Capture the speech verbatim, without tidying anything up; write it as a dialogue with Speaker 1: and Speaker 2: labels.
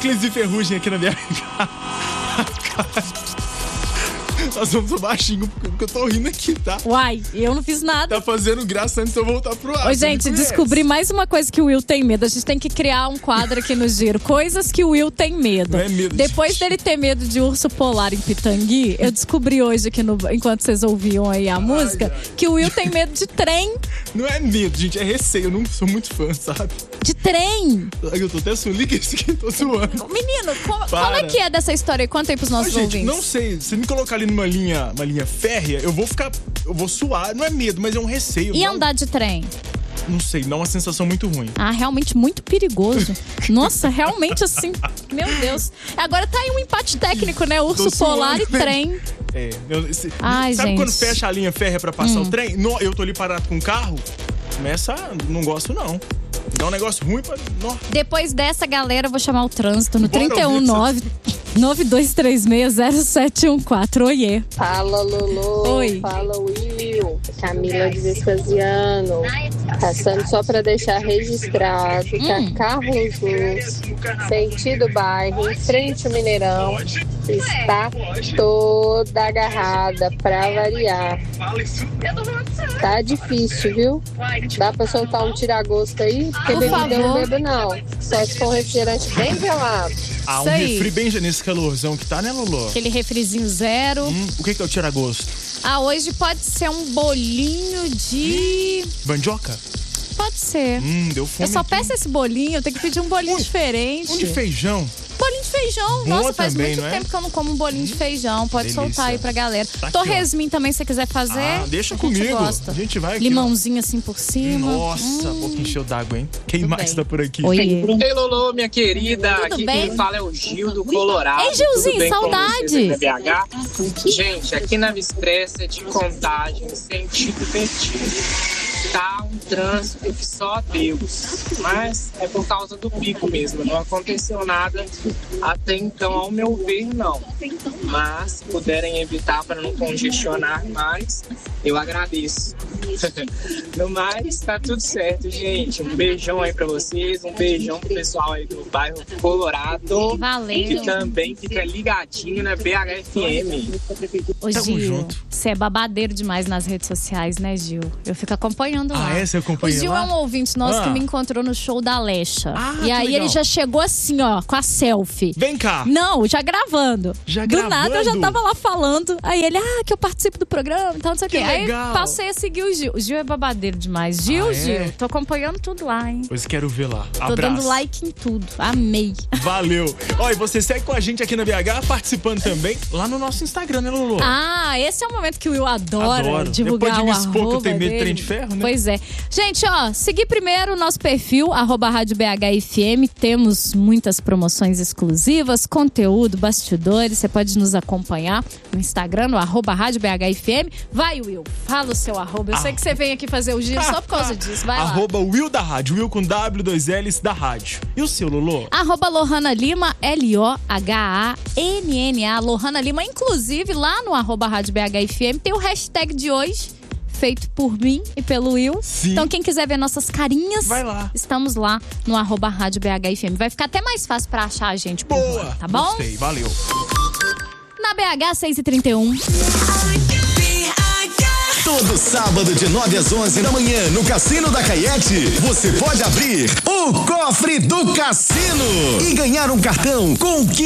Speaker 1: Pericles e Ferrugem aqui na minha casa. Nós vamos baixinho, porque eu tô rindo aqui, tá?
Speaker 2: Uai, eu não fiz nada.
Speaker 1: Tá fazendo graça antes de eu voltar pro ar.
Speaker 2: Oi, gente, descobri mais uma coisa que o Will tem medo. A gente tem que criar um quadro aqui no Giro. Coisas que o Will tem medo.
Speaker 1: Não é medo,
Speaker 2: Depois
Speaker 1: gente.
Speaker 2: dele ter medo de urso polar em Pitangui, eu descobri hoje, aqui no, enquanto vocês ouviam aí a música,
Speaker 1: ai.
Speaker 2: que o Will tem medo de trem.
Speaker 1: Não é medo, gente, é receio. Eu não sou muito fã, sabe?
Speaker 2: De trem.
Speaker 1: Eu tô até sulindo isso aqui, tô zoando.
Speaker 2: Menino, qual, qual é que é dessa história? Conta aí pros nossos
Speaker 1: Ô, gente,
Speaker 2: ouvintes.
Speaker 1: não sei. Se me colocar ali numa linha, uma linha férrea, eu vou ficar... Eu vou suar. Não é medo, mas é um receio.
Speaker 2: E
Speaker 1: não,
Speaker 2: andar de trem?
Speaker 1: Não sei, dá uma sensação muito ruim.
Speaker 2: Ah, realmente muito perigoso. Nossa, realmente assim, meu Deus. Agora tá aí um empate técnico, né? Urso polar e trem.
Speaker 1: É. Eu, se,
Speaker 2: Ai,
Speaker 1: sabe
Speaker 2: gente.
Speaker 1: quando fecha a linha férrea pra passar
Speaker 2: Hum.
Speaker 1: o trem? No, eu tô ali parado com o carro, começa... a- Não gosto, não. Dá um negócio ruim pra... No.
Speaker 2: Depois dessa, galera, eu vou chamar o trânsito no
Speaker 1: Bora
Speaker 2: trinta e um
Speaker 1: ouvir
Speaker 2: nove nove dois três seis zero sete um quatro. Oiê.
Speaker 3: Fala, Lolo.
Speaker 2: Oi.
Speaker 3: Fala, Will. Camila de Vespasiano. Passando só para deixar registrado que
Speaker 2: Hum.
Speaker 3: a Carlos Luz, sentido bairro, em frente ao Mineirão, está toda agarrada para variar. Tá difícil, viu? Dá para soltar um tiragosto aí? Porque
Speaker 2: Por
Speaker 3: bebida eu não
Speaker 2: favor.
Speaker 3: bebo, não. Só se for um refrigerante bem gelado.
Speaker 1: Ah, um
Speaker 2: Isso aí.
Speaker 1: refri bem nesse calorzão que tá, né, Lolo?
Speaker 2: Aquele refrizinho zero.
Speaker 1: Hum, o que que é o tira-gosto?
Speaker 2: Ah, hoje pode ser um bolinho de...
Speaker 1: Bandioca?
Speaker 2: Pode ser.
Speaker 1: Hum, deu fome
Speaker 2: Eu só
Speaker 1: aqui.
Speaker 2: peço esse bolinho, eu tenho que pedir um bolinho diferente.
Speaker 1: Um de feijão.
Speaker 2: Bolinho de feijão.
Speaker 1: Bom
Speaker 2: Nossa, faz
Speaker 1: também,
Speaker 2: muito
Speaker 1: não é?
Speaker 2: tempo que eu não como um bolinho de feijão. Pode
Speaker 1: delícia.
Speaker 2: soltar aí pra galera.
Speaker 1: Tá aqui, ó.
Speaker 2: Torresmin também, se você quiser fazer.
Speaker 1: Ah, deixa
Speaker 2: a gente
Speaker 1: comigo.
Speaker 2: gosta.
Speaker 1: A gente vai aqui,
Speaker 2: Limãozinho assim por cima.
Speaker 1: Nossa,
Speaker 2: Hum.
Speaker 1: a boca encheu d'água, hein? Quem
Speaker 2: Tudo
Speaker 1: mais
Speaker 2: bem.
Speaker 1: tá por aqui?
Speaker 2: Oi.
Speaker 4: Ei, Lolo, minha querida.
Speaker 2: Tudo
Speaker 4: aqui
Speaker 2: bem?
Speaker 4: quem fala é o Gil do Colorado.
Speaker 2: Ei, Gilzinho,
Speaker 4: Tudo bem com
Speaker 2: saudade.
Speaker 4: vocês aí da B H? Gente, aqui na Via Expressa de Contagem, sentido Betim, tá um trânsito que só Deus. Mas é por causa do pico mesmo. Não aconteceu nada até então, ao meu ver, não. Mas se puderem evitar para não congestionar mais, eu agradeço. No mais, tá tudo certo, gente. Um beijão aí pra vocês, um beijão pro pessoal aí do bairro Colorado.
Speaker 2: Valeu.
Speaker 4: Que também fica ligadinho na B H F M.
Speaker 2: Ô,
Speaker 1: Tamo
Speaker 2: Gil,
Speaker 1: junto.
Speaker 2: você é babadeiro demais nas redes sociais, né, Gil? Eu fico acompanhando lá.
Speaker 1: Ah, é? Você
Speaker 2: O
Speaker 1: acompanha
Speaker 2: Gil
Speaker 1: lá?
Speaker 2: é um ouvinte nosso
Speaker 1: Ah.
Speaker 2: que me encontrou no show da Alexa.
Speaker 1: Ah,
Speaker 2: e
Speaker 1: que
Speaker 2: aí
Speaker 1: legal.
Speaker 2: ele já chegou assim, ó, com a selfie.
Speaker 1: Vem cá.
Speaker 2: Não, já gravando.
Speaker 1: Já
Speaker 2: Do
Speaker 1: gravando?
Speaker 2: nada eu já tava lá falando. Aí ele, ah, que eu participo do programa e tal, não sei o
Speaker 1: Que
Speaker 2: quê.
Speaker 1: legal.
Speaker 2: Aí passei a seguir o Gil. O Gil é babadeiro demais. Gil,
Speaker 1: Ah, é?
Speaker 2: Gil, tô acompanhando tudo lá, hein?
Speaker 1: Pois quero ver lá.
Speaker 2: Tô
Speaker 1: Abraço.
Speaker 2: dando like em tudo. Amei.
Speaker 1: Valeu. Ó, e você segue com a gente aqui na B H, participando também lá no nosso Instagram, né, Lolo?
Speaker 2: Ah, esse é o momento que o Will adora
Speaker 1: Adoro.
Speaker 2: divulgar
Speaker 1: Depois de me
Speaker 2: o
Speaker 1: expor que eu
Speaker 2: arroba
Speaker 1: tenho medo de
Speaker 2: dele.
Speaker 1: trem de ferro, né?
Speaker 2: Pois é. Gente, ó, seguir primeiro o nosso perfil, arroba Rádio B H F M. Temos muitas promoções exclusivas, conteúdo, bastidores. Você pode nos acompanhar no Instagram, no arroba Rádio B H F M. Vai, Will, fala o seu arroba. Eu
Speaker 1: Ah.
Speaker 2: sei que você vem aqui fazer o giro só por causa disso. Vai lá.
Speaker 1: Arroba Will da Rádio, Will com W, dois L's da Rádio. E o seu, Lolo?
Speaker 2: Arroba Lohana Lima, L O H A N N A, Lohana Lima. Inclusive, lá no arroba Rádio B H F M tem o hashtag de hoje, feito por mim e pelo Will.
Speaker 1: Sim.
Speaker 2: Então, quem quiser ver nossas carinhas,
Speaker 1: Vai lá.
Speaker 2: estamos lá no arroba Rádio B H F M. Vai ficar até mais fácil pra achar a gente por
Speaker 1: Boa.
Speaker 2: lá, tá bom?
Speaker 1: Gostei, valeu.
Speaker 2: Na B H seis e trinta e um.
Speaker 5: Todo sábado de nove às onze da manhã no Cassino da Caiete, você pode abrir o cofre do cassino e ganhar um cartão com